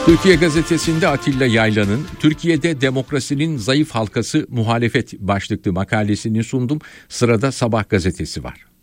Türkiye Gazetesi'nde Atilla Yaylan'ın "Türkiye'de demokrasinin zayıf halkası muhalefet" başlıklı makalesini sundum. Sırada Sabah gazetesi var.